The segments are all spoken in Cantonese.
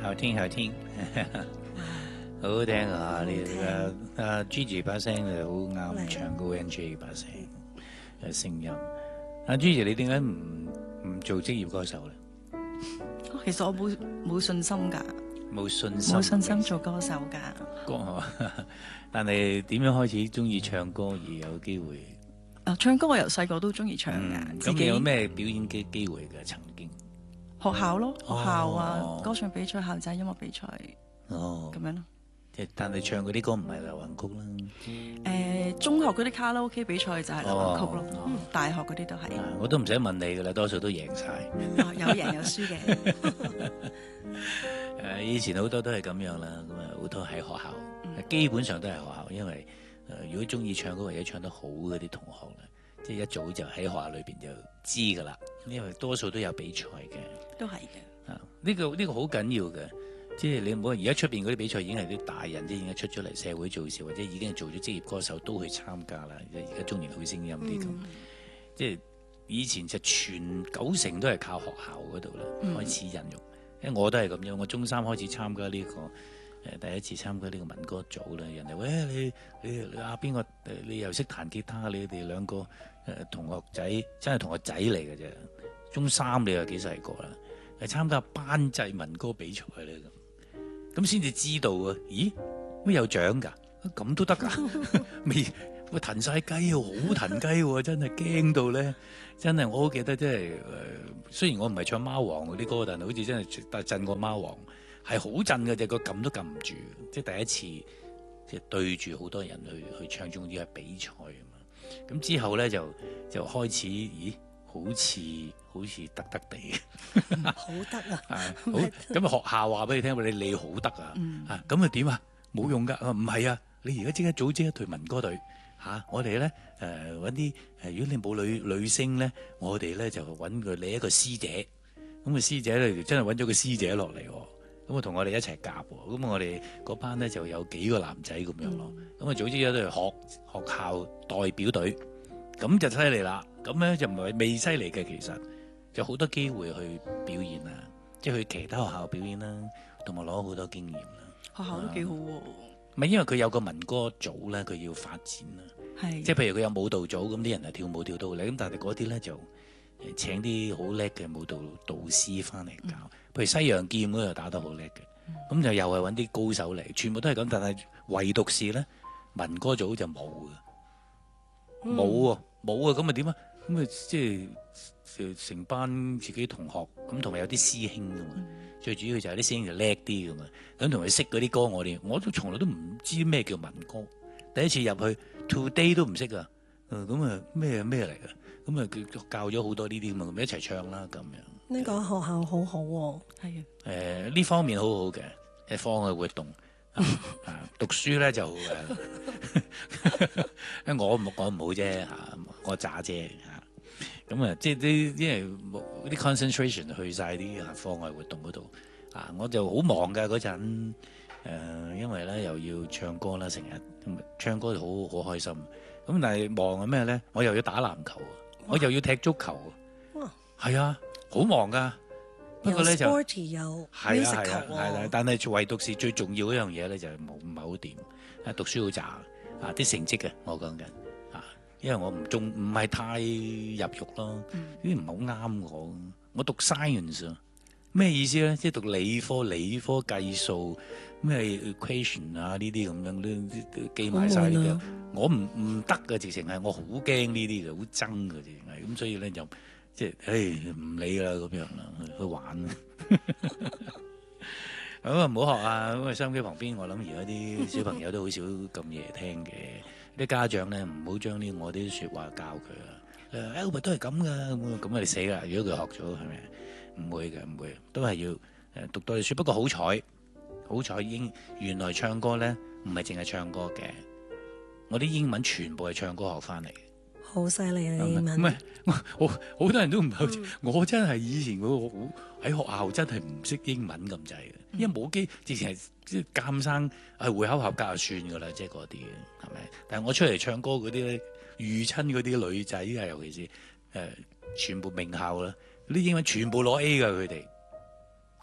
好聽好聽，好好聽啊！你阿 Gigi 把聲就好啱唱高 NJ 把聲嘅聲音。阿 Gigi 你點解唔做職業歌手咧？ 其實我冇信心㗎， 冇信心做歌手㗎。 歌，但係點樣開始中意唱歌而有機會？ 唱歌我由細個都中意唱㗎。 咁你有咩表演嘅機會嘅曾經？ 學校咯，學校啊，歌唱比賽、校際音樂比賽，咁樣咯。 但係唱嗰啲歌唔係流行曲啦。 中學嗰啲卡拉 OK 比賽就係流行曲咯，大學嗰啲都係。 我都唔使問你噶啦，多數都贏晒。 有贏有輸嘅。 以前好多都係咁樣啦，咁啊好多喺學校，基本上都係學校，因為如果中意唱歌或者唱得好嗰啲同學咧，即係一早就喺學校裏邊就知噶啦，因為多數都有比賽嘅。 都係嘅。 呢個好緊要嘅，即係你唔好而家出邊嗰啲比賽已經係啲大人即已經出咗嚟社會做事，或者已經係做咗職業歌手都去參加啦。而家中年好聲音啲咁，即係以前就全90%都係靠學校嗰度啦開始引用。因為我都係咁樣，我中三開始參加呢個第一次參加呢個民歌組啦。人哋喂你阿邊個你又識彈吉他？你哋兩個同學仔真係同學仔嚟嘅啫。中三你又幾細個啦？係參加班際民歌比賽咧咁先至知道啊！咦，乜有獎㗎？咁都得㗎？未騰晒雞喎，好騰雞喎！真係驚到咧，真係我好記得，即係雖然我唔係唱貓王嗰啲歌，但係好似真係震過貓王，係好震嘅，隻個撳都撳唔住。即係第一次即係對住好多人去唱，仲要係比賽啊嘛！咁之後咧就開始，咦？好似得地， 好得啊！ 好咁啊！學校話俾你聽，你好得啊！咁啊點啊？冇用噶，唔係啊！你而家即刻組織一隊民歌隊我哋咧揾啲如果你冇女聲咧，我哋咧就揾你一個師姐。咁個師姐咧真係揾咗個師姐落嚟，咁啊同我哋一齊夾。咁我哋嗰班咧就有幾個男仔咁樣咯。咁啊組織咗隊學校代表隊，咁就犀利啦。咁咧就唔係未犀利嘅，其實就好多機會去表演啊，即係去其他學校表演啦，同埋攞好多經驗啦。 學校都幾好喎。 唔係因為佢有個民歌組咧，佢要發展啦。係，即係譬如佢有舞蹈組，咁啲人係跳舞跳到嚟，咁但係嗰啲咧就請啲好叻嘅舞蹈導師翻嚟教。譬如西洋劍嗰度打得好叻嘅，咁就又係揾啲高手嚟，全部都係咁，但係唯獨是咧民歌組就冇嘅，冇喎，冇啊，咁咪點啊？咁啊，即係成班自己同學，咁同埋有啲師兄噶嘛。最主要就係啲師兄就叻啲噶嘛。咁同佢識嗰啲歌，我都從來都唔知咩叫民歌。第一次入去 Today 都唔識啊。咁啊咩嚟㗎？咁啊教咗好多呢啲咁啊，咁一齊唱啦咁樣。 呢個學校好好喎。 係啊。呢方面好好嘅，係課外活動。讀書咧就我唔好啫我渣啫咁啊，即係啲因為啲 concentration 去晒啲課外活動嗰度我就好忙㗎嗰陣因為咧又要唱歌啦，成日唱歌就好開心。咁但係忙係咩咧？我又要打籃球，我又要踢足球，係啊，好忙㗎。不過咧就係啦，但係唯獨是最重要一樣嘢咧就係唔係好掂，讀書好渣啲成績嘅，我講緊因為我唔係太入肉咯，呢啲唔係好啱我。我讀 science 咩意思咧？即係讀理科計數咩 equation 呢啲咁樣都記埋晒呢啲，我唔得嘅，直情係我好驚呢啲嘅，好憎嘅直情係咁，所以咧就。即係唔理啦咁樣啦，去玩啦。咁啊唔好學啊！咁啊收音機旁邊，我諗而家啲小朋友都好少咁夜聽嘅。啲家長咧唔好將我啲説話教佢啊。Albert 都係咁噶，咁啊你死啦！如果佢學咗係咪？唔會嘅，唔會，都係要讀多啲書。不過好彩原來唱歌咧唔係淨係唱歌嘅，我啲英文全部係唱歌學翻嚟。 好犀利啊！英文唔係，好多人都唔係。我真係以前喺學校真係唔識英文咁滯嘅，因為冇機，之前係即係監生係會考合格就算噶啦，即係嗰啲係咪？但係我出嚟唱歌嗰啲咧，遇親嗰啲女仔啊，尤其是全部名校啦，啲英文全部攞 A 噶佢哋，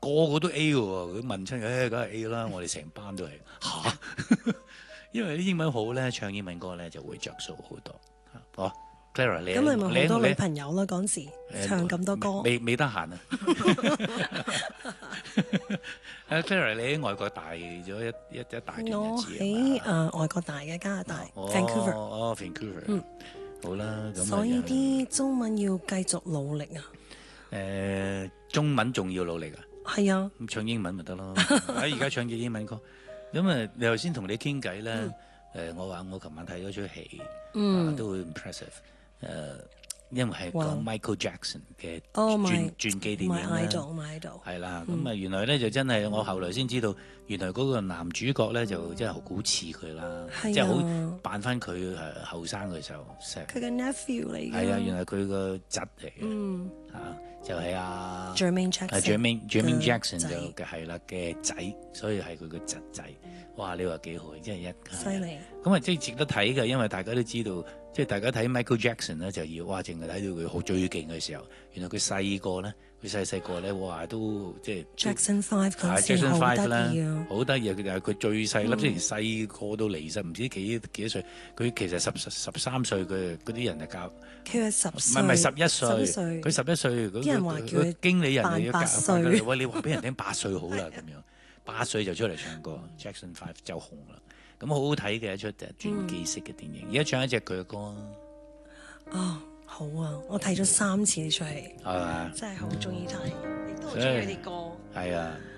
個個都 A 嘅喎。佢問親佢，梗係 A 啦，我哋成班都係嚇。因為啲英文好咧，唱英文歌咧就會着數好多。哦，Clara 你咁你咪好多女朋友咯？嗰陣時唱咁多歌， 未得閒啊。Clara 你喺外國大咗一大段日子。 我喺外國大嘅加拿大 Vancouver。 哦，Vancouver。好啦，咁所以啲中文要繼續努力啊。 中文仲要努力啊。 係啊。 咁唱英文咪得咯。而家唱嘅英文歌。咁啊，你頭先同你傾偈咧，我話我琴晚睇咗出戲，都好 impressive。因為係講 Michael Jackson 嘅傳記電影啦。 My idol。 係啦，咁啊原來咧就真係我後來先知道，原來嗰個男主角咧就真係好似佢啦，即係好扮翻佢後生嘅時候。 佢嘅 nephew 嚟嘅。 係啊，原來佢個侄嚟嘅。就係 Jermaine Jackson 就係啦嘅仔，所以係佢個侄仔。哇！你話幾好，真係犀利。 咁啊，即係值得睇嘅，因為大家都知道，即係大家睇 Michael Jackson 咧，就要哇，淨係睇到佢好最勁嘅時候。原來佢細個咧，細個咧，哇，都即係 Jackson 5嗰陣時好得意啊！ 好得意啊！佢最細粒，雖然細個到離實，唔知幾多歲。佢其實13歲，佢嗰啲人就教。 佢係10歲， 唔係11歲。佢11歲， 啲人話叫佢經理人嚟 8歲。 喂，你話俾人聽8歲好啦，咁樣8歲就出嚟唱歌，Jackson 5就紅啦。咁好好睇嘅一出傳記式嘅電影。而家唱一隻佢嘅歌哦，好啊！我睇咗3次呢出戲， 係嘛？ 真係好中意睇，亦都好中意佢啲歌。 係啊。